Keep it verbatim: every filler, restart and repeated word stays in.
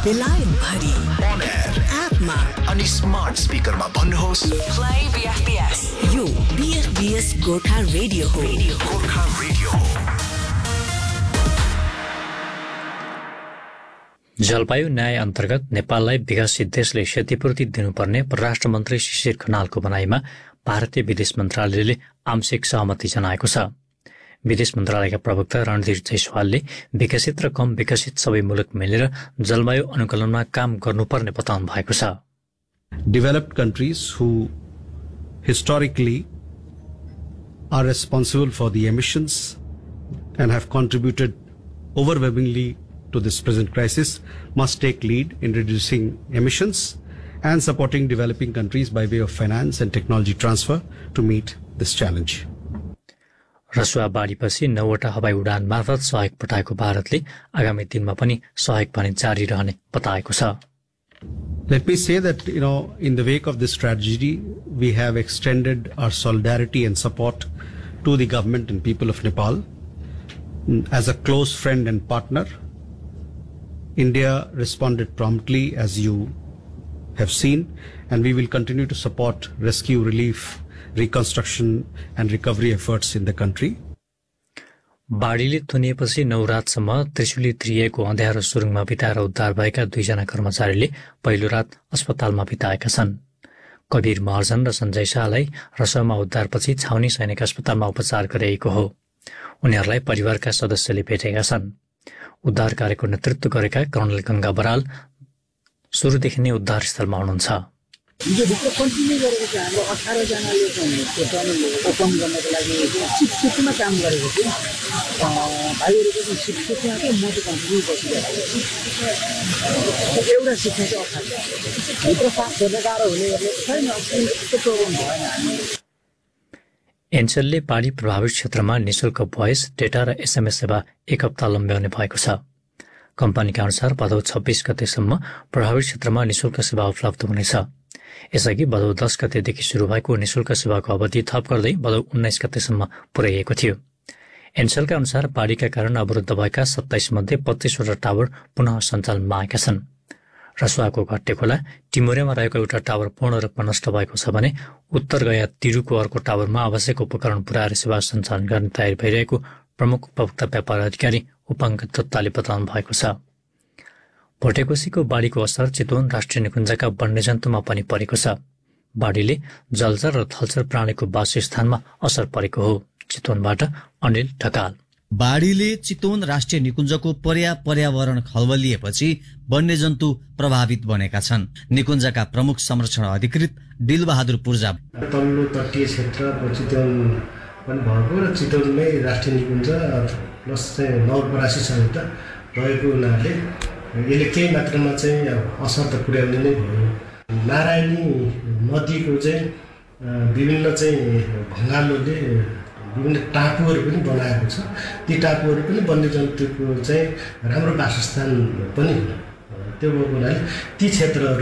बेलायत भरि on air एपमा अनि स्मार्ट स्पिकरमा भन्नुहोस् Play B F B S. यो B F B S Gorkha radio हो। गोर्खा रेडियो। जलवायु न्याय अन्तर्गत नेपाललाई विकसित देशले क्षतिपूर्ति दिनुपर्ने परराष्ट्र मन्त्री शिशिर खनालको भनाइमा भारतीय विदेश मन्त्रालयले आंशिक सहमति जनाएको छ। विदेश मन्त्रालयका प्रवक्ता रणधीर जयसवालले विकसित र कम विकसित सबै मुलुक मिलेर जलवायु अनुकूलनमा काम गर्नुपर्ने बताउनु भएको छ। Developed countries who historically are responsible for the emissions and have contributed overwhelmingly to this present crisis must take lead in reducing emissions and supporting developing countries by way of finance and technology transfer to meet this challenge. Rasuwa बाढीपछि नौवटा हवाई उडान मार्फत सहयोग पठाएको भारतले आगामी दिनमा पनि सहयोग भने जारी रहने बताएको छ। Let me say that, you know, in the wake of this tragedy, we have extended our solidarity and support to the government and people of Nepal. As a close friend and partner, India responded promptly, as you have seen, and we will continue to support rescue, relief, reconstruction and recovery efforts in the country. बाढीले थुनिएपछि नौ रातसम्म त्रिशुली त्रिएको अँध्यारो सुरुङमा बिताएर उद्धार भएका दुईजना कर्मचारीले पहिलो रात अस्पतालमा बिताएका छन्। कबीर महर्जन र सञ्जय शाहलाई रसोमा उद्धारपछि छाउनी सैनिक अस्पतालमा उपचार गरिएको हो। उनीहरूलाई परिवारका सदस्यले भेटेका छन्। उद्धार कार्यको नेतृत्व गरेका कर्णल गंगा बराल सुरुदेखि नै उद्धार स्थलमा हुनुहुन्छ। हिजो भित्र कन्टिन्यू गरेको चाहिँ हाम्रो अठार जनाले चाहिँ त्यो टनल ओपन गर्नको लागि सिक्स सिफ्टमा काम गरेको थियो। भाइहरूको चाहिँ सिक्स सिफ्टमा थियो, म चाहिँ कन्टिन्यू बसिरहेको थिएँ। एउटा सिफ्टमा चाहिँ अठार भित्र साफ गर्न गाह्रो हुने गर्ने छैन, त्यस्तो प्रोब्लम भएन। हामी एनसेलले बाढी प्रभावित क्षेत्रमा निशुल्क भोइस डेटा र एसएमएस सेवा एक हप्ता लम्ब्याउने भएको छ। कम्पनीका अनुसार भदौ छब्बीस गतेसम्म प्रभावित क्षेत्रमा निशुल्क सेवा उपलब्ध हुनेछ। यसअघि भदौ दस गतेदेखि शुरू भएको निशुल्क सेवाको अवधि थप गर्दै भदौ उन्नाइस गतेसम्म पुर्याइएको थियो। एनसेलका अनुसार बाढीका कारण अवरुद्ध भएका सत्ताइस मध्ये पच्चीसवटा टावर पुनः सञ्चालनमा आएका छन्। रसुवाको घट्टे खोला टिमोरेमा रहेको एउटा टावर पूर्ण रूपमा नष्ट भएको छ भने उत्तर गया तिरुको अर्को टावरमा आवश्यक उपकरण पुर्याएर सेवा सञ्चालन गर्ने तयारी भइरहेको प्रमुख उपभोक्ता व्यापार अधिकारी उपाङ्क दत्ताले बताउनु भएको छ। भोटेकोसीको बाढीको असर चितवन राष्ट्रिय निकुञ्जका वन्यजन्तुमा पनि परेको छ। बाढीले जलचर र थलचर प्राणीको वासस्थानमा असर परेको हो। चितवनबाट अनिल ढकाल। बाढीले चितवन राष्ट्रिय निकुञ्जको पर्या पर्यावरण खलबलिएपछि वन्यजन्तु प्रभावित बनेका छन्। निकुञ्जका प्रमुख संरक्षण अधिकृत दिलबहादुर पूर्जा तल्लो तटीय क्षेत्र चितवन पनि भएको र चितवनमै राष्ट्रिय निकुञ्ज प्लस चाहिँ नवलपरासी सहित रहेको हुनाले यसले केही मात्रामा चाहिँ असर त पुर्याउने नै भयो। नारायणी नदीको चाहिँ विभिन्न चाहिँ भङ्गालोले विभिन्न टापुहरू पनि बनाएको छ। ती टापुहरू पनि वन्यजन्तुको चाहिँ राम्रो वासस्थान पनि त्यो भएको हुनाले ती क्षेत्रहरू